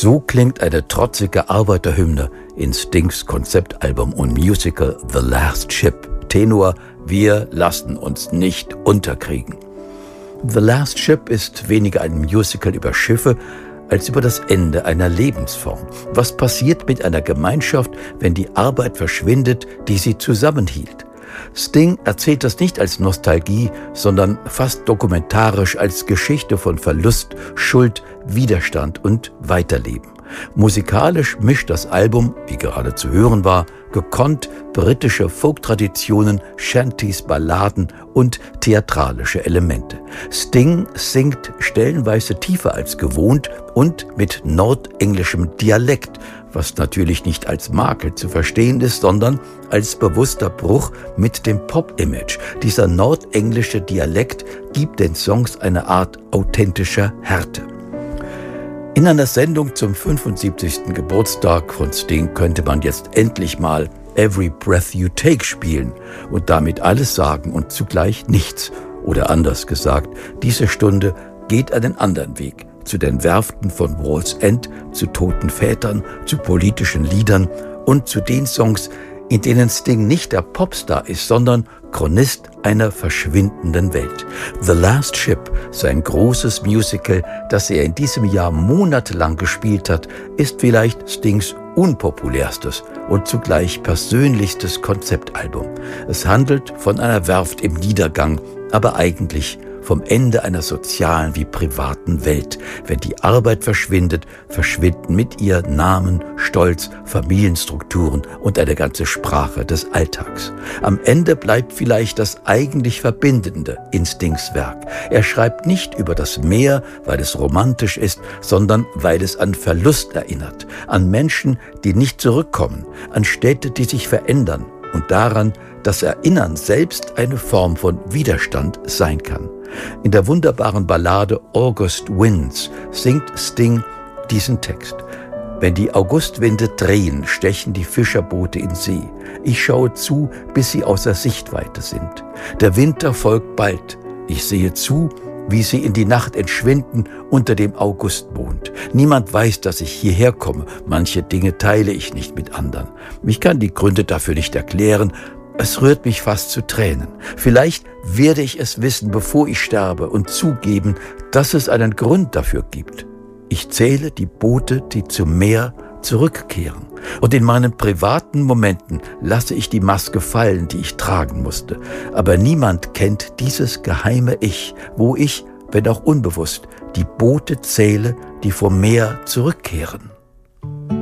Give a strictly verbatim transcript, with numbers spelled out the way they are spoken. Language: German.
So klingt eine trotzige Arbeiterhymne in Stings Konzeptalbum und Musical The Last Ship. Tenor: Wir lassen uns nicht unterkriegen. The Last Ship ist weniger ein Musical über Schiffe als über das Ende einer Lebensform. Was passiert mit einer Gemeinschaft, wenn die Arbeit verschwindet, die sie zusammenhielt? Sting erzählt das nicht als Nostalgie, sondern fast dokumentarisch als Geschichte von Verlust, Schuld, Widerstand und Weiterleben. Musikalisch mischt das Album, wie gerade zu hören war, gekonnt britische Folk-Traditionen, Shanties, Balladen und theatralische Elemente. Sting singt stellenweise tiefer als gewohnt und mit nordenglischem Dialekt, was natürlich nicht als Makel zu verstehen ist, sondern als bewusster Bruch mit dem Pop-Image. Dieser nordenglische Dialekt gibt den Songs eine Art authentischer Härte. In einer Sendung zum fünfundsiebzigsten Geburtstag von Sting könnte man jetzt endlich mal Every Breath You Take spielen und damit alles sagen und zugleich nichts. Oder anders gesagt, diese Stunde geht einen anderen Weg. Zu den Werften von Wall's End, zu toten Vätern, zu politischen Liedern und zu den Songs, in denen Sting nicht der Popstar ist, sondern Chronist einer verschwindenden Welt. The Last Ship, sein großes Musical, das er in diesem Jahr monatelang gespielt hat, ist vielleicht Stings unpopulärstes und zugleich persönlichstes Konzeptalbum. Es handelt von einer Werft im Niedergang, aber eigentlich vom Ende einer sozialen wie privaten Welt. Wenn die Arbeit verschwindet, verschwinden mit ihr Namen, Stolz, Familienstrukturen und eine ganze Sprache des Alltags. Am Ende bleibt vielleicht das eigentlich Verbindende in Stings Werk. Er schreibt nicht über das Meer, weil es romantisch ist, sondern weil es an Verlust erinnert, an Menschen, die nicht zurückkommen, an Städte, die sich verändern und daran, dass Erinnern selbst eine Form von Widerstand sein kann. In der wunderbaren Ballade August Winds singt Sting diesen Text. Wenn die Augustwinde drehen, stechen die Fischerboote in See. Ich schaue zu, bis sie außer Sichtweite sind. Der Winter folgt bald. Ich sehe zu, wie sie in die Nacht entschwinden unter dem Augustmond. Niemand weiß, dass ich hierher komme. Manche Dinge teile ich nicht mit anderen. Ich kann die Gründe dafür nicht erklären. Es rührt mich fast zu Tränen. Vielleicht werde ich es wissen, bevor ich sterbe, und zugeben, dass es einen Grund dafür gibt. Ich zähle die Boote, die zum Meer zurückkehren. Und in meinen privaten Momenten lasse ich die Maske fallen, die ich tragen musste. Aber niemand kennt dieses geheime Ich, wo ich, wenn auch unbewusst, die Boote zähle, die vom Meer zurückkehren.